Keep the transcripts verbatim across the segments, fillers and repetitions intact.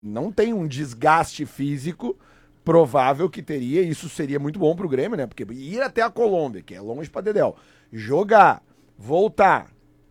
não tem um desgaste físico provável que teria, isso seria muito bom pro Grêmio, né? Porque ir até a Colômbia, que é longe pra Dedéu, jogar, voltar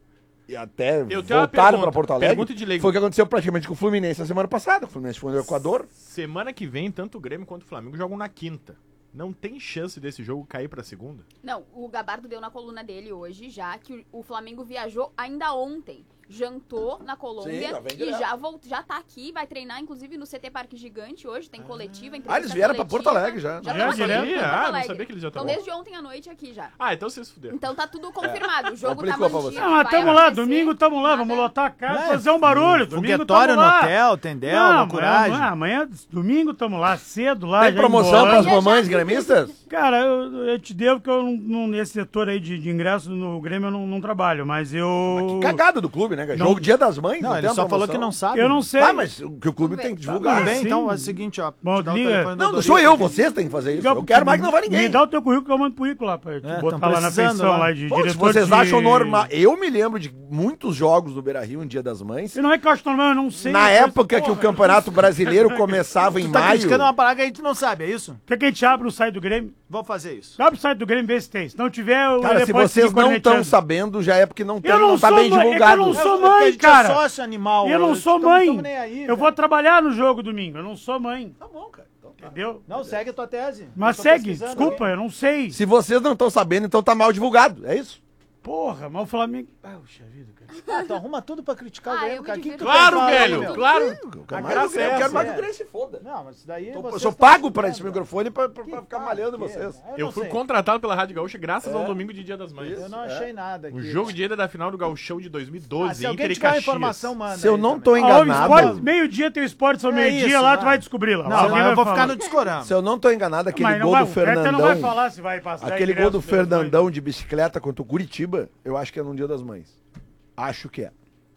e até voltar pra Porto Alegre, foi o que aconteceu praticamente com o Fluminense na semana passada. O Fluminense foi no Equador. Semana que vem, tanto o Grêmio quanto o Flamengo jogam na quinta. Não tem chance desse jogo cair pra segunda? Não, o Gabardo deu na coluna dele hoje, já que o Flamengo viajou ainda ontem. Jantou na Colômbia. Sim, e já, volt, já tá aqui, vai treinar inclusive no C T Parque Gigante hoje, tem coletiva. Ah, eles vieram coletiva. Pra Porto Alegre já. Já, já direto? Ah, não sabia que eles já estavam. Então desde ontem à noite aqui já. Ah, então vocês fuderam. Então tá tudo confirmado, o jogo Complicou tá mantido. Não, mas tamo lá, domingo tamo lá, vamos lotar a casa, é, fazer um barulho. Domingo tamo no lá. hotel, Tendel, não, coragem. Amanhã, amanhã, domingo tamo lá, cedo lá. Tem promoção pras mamães gremistas? Cara, eu, eu te devo que eu não, não, nesse setor aí de, de ingresso no Grêmio eu não, não trabalho, mas eu... Mas que cagada do clube, né, cara? Jogo Dia das Mães, não, não ele só falou que não sabe. Eu não sei. Ah, mas o que o clube tem que divulgar. Tudo bem, então é o seguinte, ó. Bom, liga. Não, não sou eu, vocês têm que fazer isso. Eu, eu quero mais que não vá ninguém. Me dá o teu currículo que eu mando pro currículo lá, pra é, botar lá na feição lá, lá de Pô, diretor se vocês de... acham normal... Eu me lembro de muitos jogos do Beira-Rio em Dia das Mães. E não é que eu acho normal, eu não sei. Na época que o Campeonato Brasileiro começava em tu tá maio... criticando uma parada que a gente não sabe, é isso? Quer que a gente abra o site do Grêmio? Vou fazer isso. Abre o site do Grêmio e vê se tem. Se não tiver... Cara, se vocês não estão sabendo, já é porque não, tem, eu não, não tá bem mãe, divulgado. É eu não sou mãe, cara. É sócio animal. Eu não sou mãe. Aí, eu vou trabalhar no jogo domingo, eu não sou mãe. Tá bom, cara. Então, tá. Entendeu? Não, segue a tua tese. Mas segue, desculpa, aí. Eu não sei. Se vocês não estão sabendo, então tá mal divulgado, é isso? Porra, mas o Flamengo... Ah, puxa vida, cara. Ah, tu arruma tudo pra criticar ah, o Grêmio, cara. Que que claro, fala, velho, meu? claro. A graça é, eu quero mais que o Grêmio se foda. Não, mas daí Tô, eu sou pago pra esse microfone pra, pra, pra ficar malhando vocês. Eu, eu fui sei. contratado pela Rádio Gaúcha graças é. ao domingo de Dia das Mães. Eu não achei é. nada aqui. O jogo de ida da final do Gauchão de dois mil e doze, ah, se alguém tiver informação, manda. Se eu não tô enganado... Ah, meio-dia tem o esporte, só meio-dia lá, tu vai descobrir lá. Não, eu vou ficar no discorama. Se eu não tô enganado, aquele gol do Fernandão... não vai falar se vai passar. Aquele gol do Fernandão de bicicleta contra o Curitiba, eu acho que é no Dia das Mães. Acho que é.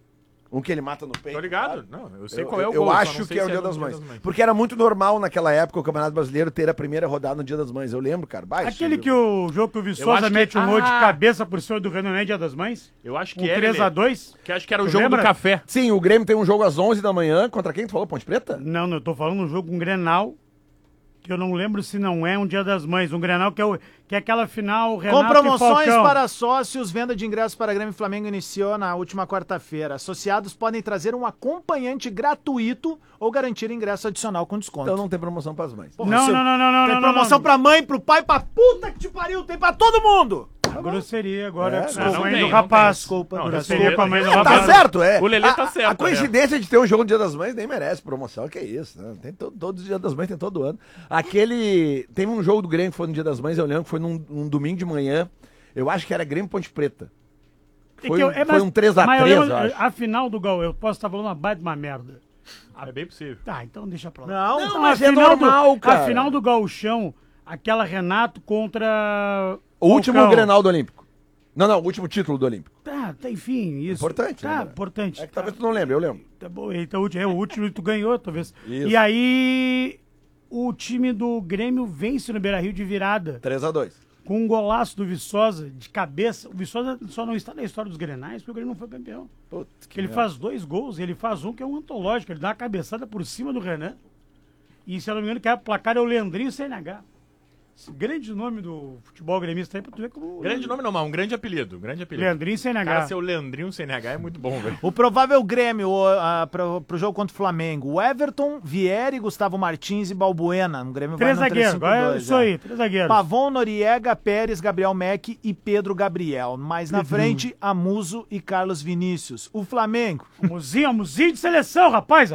Um que ele mata no peito. Tô ligado? Não, eu sei eu, qual é o eu gol. Eu acho que é o Dia, é das, Mães. das Mães. Porque era muito normal naquela época o Campeonato Brasileiro ter a primeira rodada no Dia das Mães. Eu lembro, cara. Bah, aquele que o jogo que o Viçosa mete um gol de cabeça por cima do Renan é Dia das Mães? Eu acho que um é. três a dois? Que acho que era o jogo lembra? do café. Sim, o Grêmio tem um jogo às onze da manhã. Contra quem tu falou? Ponte Preta? Não, não, eu tô falando um jogo com um Grenal. Que eu não lembro se não é um Dia das Mães. Um Grenal que é, o, que é aquela final Renato Com promoções e Falcão. Para sócios, venda de ingressos para Grêmio e Flamengo iniciou na última quarta-feira. Associados podem trazer um acompanhante gratuito ou garantir ingresso adicional com desconto. Então não tem promoção para as mães. Porra, não, não, não, não, não. Tem não, promoção não. para mãe, pro pai, pra puta que te pariu, tem pra todo mundo. A grosseria agora é, com não, a mãe tem, do rapaz. Desculpa, não, grosseria com a mãe do não, rapaz. Tá certo, é. O Lelê tá certo. A, a coincidência é. de ter um jogo no Dia das Mães nem merece promoção, que é isso, né? Tem to, todos os Dias das Mães, tem todo ano. Aquele... Tem um jogo do Grêmio que foi no Dia das Mães, eu lembro que foi num, num domingo de manhã. Eu acho que era Grêmio Ponte Preta. Foi, é eu, é, foi um três a três, eu, eu acho. A final do Gauchão, eu posso estar falando uma baita de uma merda. É bem possível. Tá, então deixa pra lá. Não, não então, mas é normal, do, cara. A final do Gauchão, aquela Renato contra... O último Falcão. Grenal do Olímpico. Não, não, o último título do Olímpico. Tá, tá, enfim, isso. Importante, tá, né? importante. É que talvez tu não lembre, eu lembro. Tá bom, então é o último que tu ganhou, talvez. Isso. E aí, o time do Grêmio vence no Beira-Rio de virada. três a dois. Com um golaço do Viçosa de cabeça. O Viçosa só não está na história dos Grenais porque o Grêmio não foi campeão. Putz, que ele merda. Faz dois gols, ele faz um que é um antológico, ele dá uma cabeçada por cima do Renan. E se eu não me engano, que é o placar é o Leandrinho C N H. Esse grande nome do futebol gremista aí pra tu ver como... Grande nome não, mas um grande apelido, um grande apelido. Leandrinho C N H. Cara, seu Leandrinho C N H é muito bom, velho. O provável Grêmio uh, pro, pro jogo contra o Flamengo, o Everton, Vieri, Gustavo Martins e Balbuena. No Grêmio três vai no zagueiros, agora é isso aí, três zagueiros. Pavon, Noriega, Pérez, Gabriel Meck e Pedro Gabriel. Mais na frente, Amuso e Carlos Vinícius. O Flamengo... Amuzinho, Amuzinho de seleção, rapaz.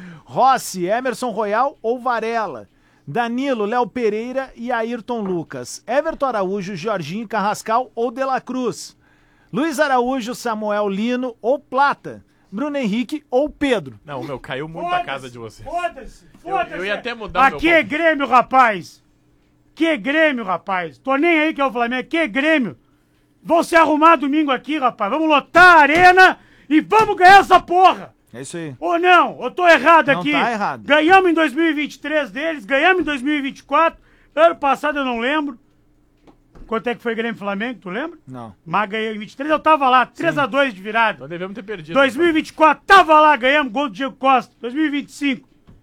Rossi, Emerson Royal ou Varela. Danilo, Léo Pereira e Ayrton Lucas. Everton Araújo, Jorginho Carrascal ou De La Cruz. Luiz Araújo, Samuel Lino ou Plata. Bruno Henrique ou Pedro. Não, meu, caiu muito a casa de vocês. Foda-se, foda-se. Eu, eu ia até mudar Aqui é Grêmio, rapaz. Que Grêmio, rapaz. Tô nem aí que é o Flamengo. Que Grêmio. Vão se arrumar domingo aqui, rapaz. Vamos lotar a arena e vamos ganhar essa porra. É isso aí. Ou não? Eu tô errado não aqui. Tá errado. Ganhamos em dois mil e vinte e três deles, ganhamos em dois mil e vinte e quatro. Ano passado eu não lembro. Quanto é que foi Grêmio e Flamengo, tu lembra? Não. Mas ganhei em vinte e três, eu tava lá, três a dois de virada. Nós devemos ter perdido. dois mil e vinte e quatro, tava lá, ganhamos gol do Diego Costa. dois mil e vinte e cinco,